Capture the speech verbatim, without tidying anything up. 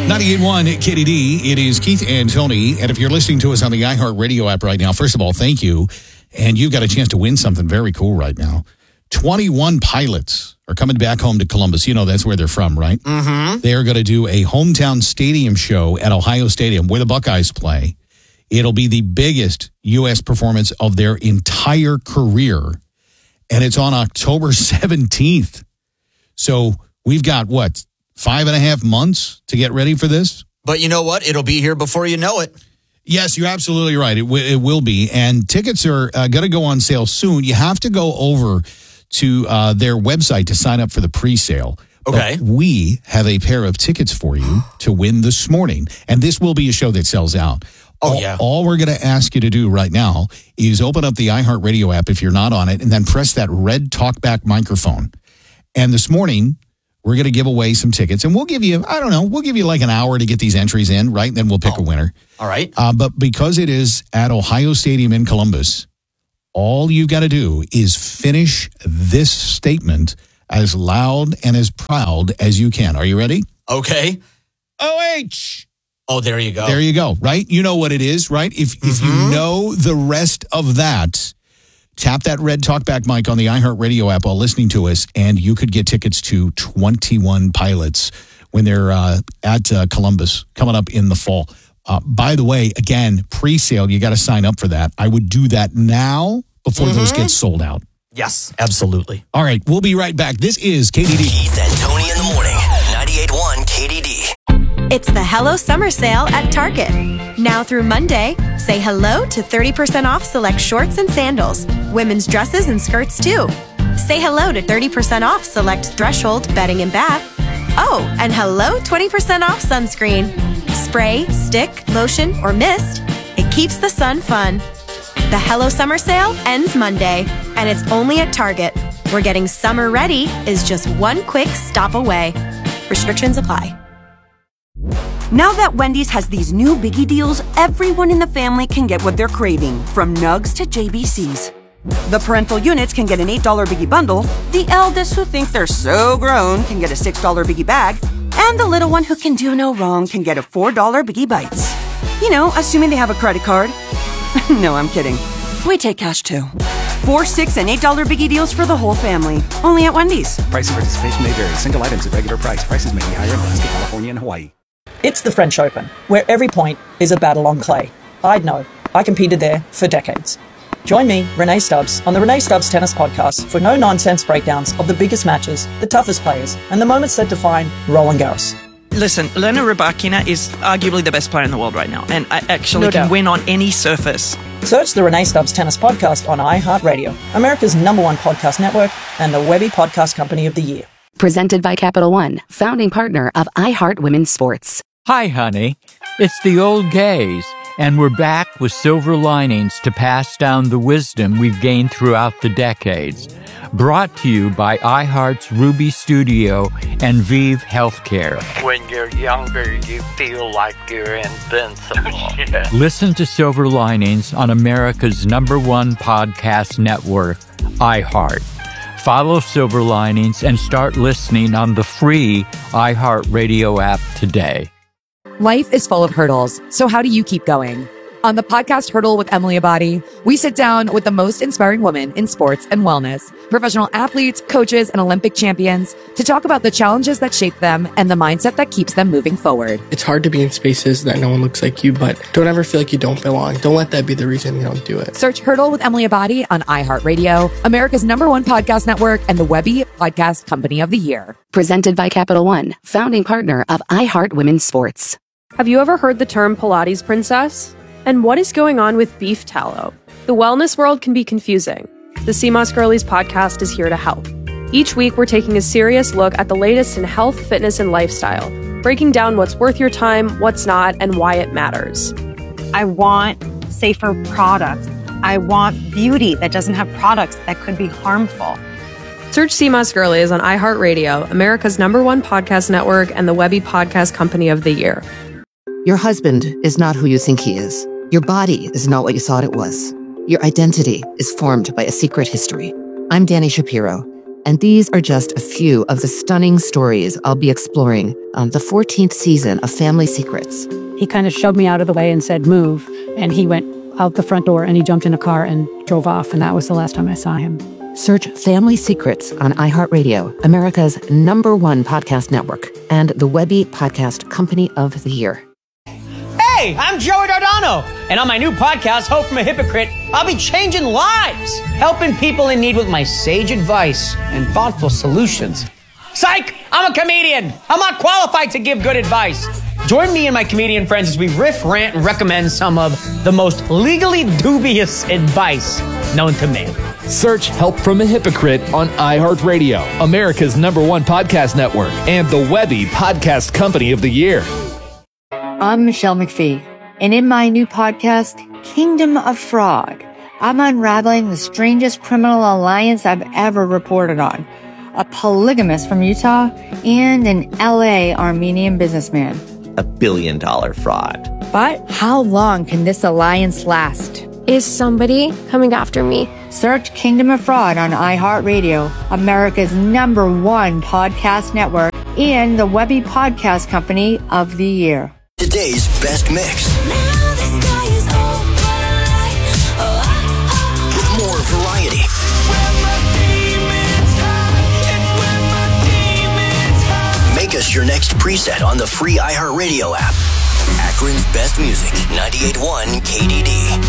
ninety-eight point one K D D, it is Keith and Tony. And if you're listening to us on the iHeartRadio app right now, first of all, thank you. And you've got a chance to win something very cool right now. twenty-one pilots are coming back home to Columbus. You know, that's where they're from, right? Mm-hmm. They are going to do a hometown stadium show at Ohio Stadium where the Buckeyes play. It'll be the biggest U S performance of their entire career. And it's on October seventeenth. So we've got, what, five and a half months to get ready for this? But you know what? It'll be here before you know it. Yes, you're absolutely right. It, w- it will be. And tickets are uh, going to go on sale soon. You have to go over to uh, their website to sign up for the pre-sale. Okay. But we have a pair of tickets for you to win this morning. And this will be a show that sells out. Oh, all, yeah. All we're going to ask you to do right now is open up the iHeartRadio app if you're not on it, and then press that red talkback microphone. And this morning, we're going to give away some tickets. And we'll give you, I don't know, we'll give you like an hour to get these entries in, right? And then we'll pick oh. a winner. All right. Uh, but because it is at Ohio Stadium in Columbus, all you've got to do is finish this statement as loud and as proud as you can. Are you ready? Okay. O H. Oh, there you go. There you go, right? You know what it is, right? If if Mm-hmm. you know the rest of that, tap that red talkback mic on the iHeartRadio app while listening to us, and you could get tickets to twenty-one pilots when they're uh, at uh, Columbus coming up in the fall. Uh, by the way, again, pre-sale, you got to sign up for that. I would do that now before Mm-hmm. those get sold out. Yes, absolutely. All right, we'll be right back. This is K D D. Keith and Tony in the morning. ninety-eight point one K D D. It's the Hello Summer Sale at Target. Now through Monday, say hello to thirty percent off select shorts and sandals, women's dresses and skirts too. Say hello to thirty percent off select Threshold bedding and bath. Oh, and hello twenty percent off sunscreen. Spray, stick, lotion, or mist, it keeps the sun fun. The Hello Summer Sale ends Monday, and it's only at Target, where getting summer ready is just one quick stop away. Restrictions apply. Now that Wendy's has these new biggie deals, everyone in the family can get what they're craving, from nugs to J B Cs. The parental units can get an eight dollar biggie bundle, the eldest who think they're so grown can get a six dollar biggie bag, and the little one who can do no wrong can get a four dollar biggie bites. You know, assuming they have a credit card. No, I'm kidding. We take cash too. Four, six, and eight dollar biggie deals for the whole family. Only at Wendy's. Price and participation may vary. Single items at regular price. Prices may be higher in Alaska, California, and Hawaii. It's the French Open, where every point is a battle on clay. I'd know. I competed there for decades. Join me, Renee Stubbs, on the Renee Stubbs Tennis Podcast for no-nonsense breakdowns of the biggest matches, the toughest players, and the moments that define Roland Garros. Listen, Elena Rybakina is arguably the best player in the world right now, and I actually No can doubt. win on any surface. Search the Renee Stubbs Tennis Podcast on iHeartRadio, America's number one podcast network, and the Webby Podcast Company of the Year. Presented by Capital One, founding partner of iHeart Women's Sports. Hi, honey. It's the old gays, and we're back with silver linings to pass down the wisdom we've gained throughout the decades. Brought to you by iHeart's Ruby Studio and Vive Healthcare. When you're younger, you feel like you're invincible. Yeah. Listen to Silver Linings on America's number one podcast network, iHeart. Follow Silver Linings and start listening on the free iHeartRadio app today. Life is full of hurdles, so how do you keep going? On the podcast Hurdle with Emily Abadi, we sit down with the most inspiring women in sports and wellness, professional athletes, coaches, and Olympic champions to talk about the challenges that shape them and the mindset that keeps them moving forward. It's hard to be in spaces that no one looks like you, but don't ever feel like you don't belong. Don't let that be the reason you don't do it. Search Hurdle with Emily Abadi on iHeartRadio, America's number one podcast network, and the Webby Podcast Company of the Year. Presented by Capital One, founding partner of iHeart Women's Sports. Have you ever heard the term Pilates princess? And what is going on with beef tallow? The wellness world can be confusing. The C M O S Girlies podcast is here to help. Each week, we're taking a serious look at the latest in health, fitness, and lifestyle, breaking down what's worth your time, what's not, and why it matters. I want safer products. I want beauty that doesn't have products that could be harmful. Search C M O S Girlies on iHeartRadio, America's number one podcast network, and the Webby Podcast Company of the Year. Your husband is not who you think he is. Your body is not what you thought it was. Your identity is formed by a secret history. I'm Dani Shapiro, And these are just a few of the stunning stories I'll be exploring on the fourteenth season of Family Secrets. He kind of shoved me out of the way and said, move. And he went out the front door and he jumped in a car and drove off. And that was the last time I saw him. Search Family Secrets on iHeartRadio, America's number one podcast network, and the Webby Podcast Company of the Year. Hey, I'm Joey Dardano, and on my new podcast, Hope from a Hypocrite, I'll be changing lives, helping people in need with my sage advice and thoughtful solutions. Psych! I'm a comedian. I'm not qualified to give good advice. Join me and my comedian friends as we riff, rant, and recommend some of the most legally dubious advice known to man. Search Help from a Hypocrite on iHeartRadio, America's number one podcast network, and the Webby Podcast Company of the Year. I'm Michelle McPhee, and in my new podcast, Kingdom of Fraud, I'm unraveling the strangest criminal alliance I've ever reported on. A polygamist from Utah and an L A Armenian businessman. A billion dollar fraud. But how long can this alliance last? Is somebody coming after me? Search Kingdom of Fraud on iHeartRadio, America's number one podcast network, and the Webby Podcast Company of the Year. Today's best mix. With more variety. Make us your next preset on the free iHeartRadio app. Akron's best music, ninety-eight point one K D D.